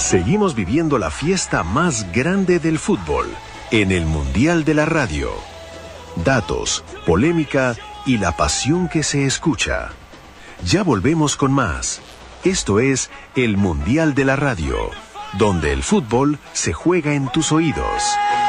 Seguimos viviendo la fiesta más grande del fútbol en el Mundial de la Radio. Datos, polémica y la pasión que se escucha. Ya volvemos con más. Esto es el Mundial de la Radio, donde el fútbol se juega en tus oídos.